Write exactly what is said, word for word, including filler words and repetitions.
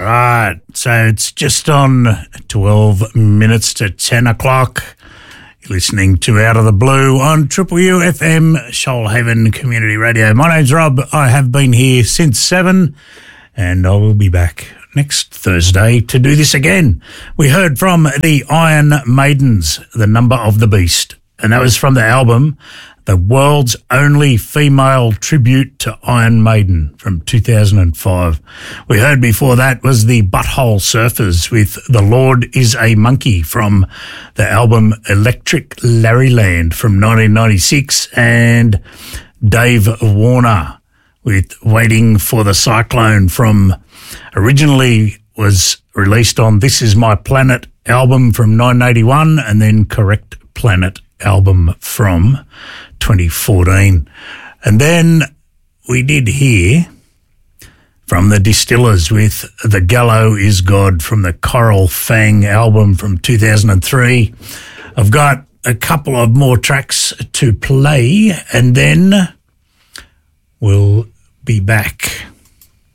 Right, so it's just on twelve minutes to ten o'clock. You're listening to Out of the Blue on Triple U F M, Shoalhaven Community Radio. My name's Rob. I have been here since seven, and I will be back next Thursday to do this again. We heard from the Iron Maidens, The Number of the Beast, and that was from the album The World's Only Female Tribute to Iron Maiden from two thousand five. We heard before that was the Butthole Surfers with The Lord is a Monkey from the album Electric Larryland from nineteen ninety-six, and Dave Warner with Waiting for the Cyclone from originally was released on This Is My Planet album from nineteen eighty-one, and then Correct Planet album from twenty fourteen. And then we did hear from the Distillers with The Gallow is God from the Coral Fang album from two thousand three. I've got a couple of more tracks to play, and then we'll be back.